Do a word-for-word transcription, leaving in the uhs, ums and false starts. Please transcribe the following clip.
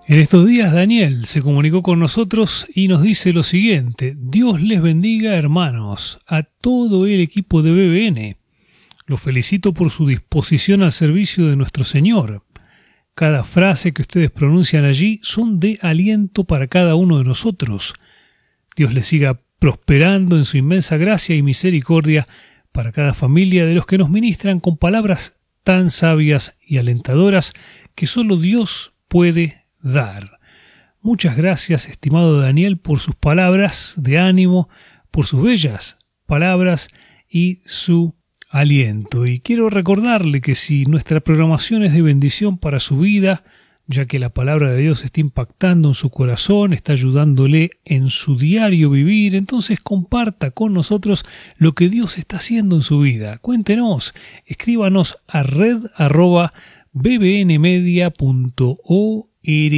En estos días Daniel se comunicó con nosotros y nos dice lo siguiente: Dios les bendiga, hermanos, a todo el equipo de B B N. Los felicito por su disposición al servicio de nuestro Señor. Cada frase que ustedes pronuncian allí son de aliento para cada uno de nosotros. Dios les siga prosperando en su inmensa gracia y misericordia para cada familia de los que nos ministran con palabras tan sabias y alentadoras que solo Dios puede dar. Muchas gracias, estimado Daniel, por sus palabras de ánimo, por sus bellas palabras y su aliento. Y quiero recordarle que si nuestra programación es de bendición para su vida, ya que la palabra de Dios está impactando en su corazón, está ayudándole en su diario vivir, entonces comparta con nosotros lo que Dios está haciendo en su vida. Cuéntenos, escríbanos a red arroba bbnmedia punto org.